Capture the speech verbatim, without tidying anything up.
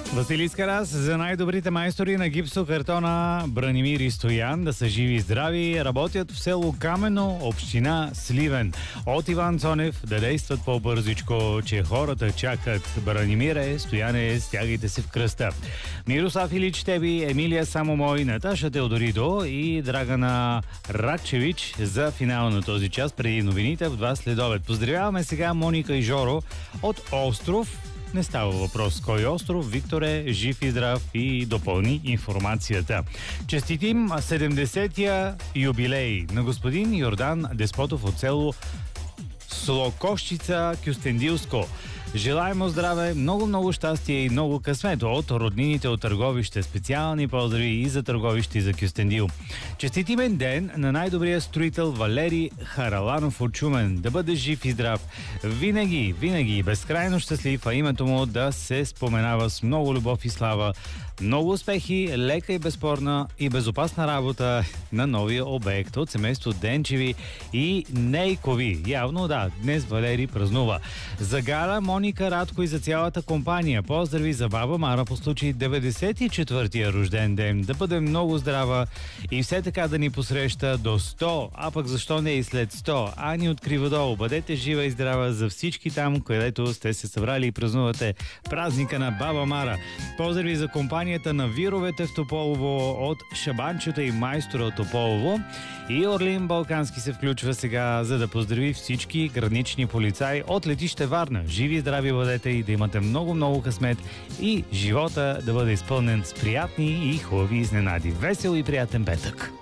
Василий Скарас за най-добрите майстори на гипсокартона Бранимир и Стоян да са живи и здрави, работят в село Камено, община Сливен. От Иван Цонев да действат по-бързичко, че хората чакат. Бранимире, Стояне, стягайте се в кръста. Мирослав Илич Теби, Емилия Самомой, Наташа Теодоридо и Драгана Радчевич за финал на този час преди новините в два следобед. Поздравяваме сега Моника и Жоро от Остров. Не става въпрос кой остров. Виктор е жив и здрав и допълни информацията. Честитим седемдесетия юбилей на господин Йордан Деспотов от село Слокощица, Кюстендилско. Желаем му здраве, много-много щастие и много късмет от роднините от Търговище. Специални поздрави и за Търговище и за Кюстендил. Честитимен ден на най-добрия строител Валери Хараланов от Шумен. Да бъде жив и здрав. Винаги, винаги безкрайно щастлив, а името му да се споменава с много любов и слава. Много успехи, лека и безспорна и безопасна работа на новия обект от семейство Денчеви и Нейкови. Явно да, днес Валери празнува. За Гала, Моника, Радко и за цялата компания. Поздрави за баба Мара по случай деветдесет и четвъртия рожден ден. Да бъде много здрава и все така да ни посреща до сто, а пък защо не и след сто. Ани от Криводол, бъдете жива и здрава за всички там, където сте се събрали и празнувате празника на баба Мара. Поздрави за компания на Вировете в Тополово от Шабанчета и майстора от Тополово. И Орлин Балкански се включва сега, за да поздрави всички гранични полицаи от летище Варна. Живи и здрави бъдете и да имате много-много късмет и живота да бъде изпълнен с приятни и хубави изненади. Весел и приятен петък!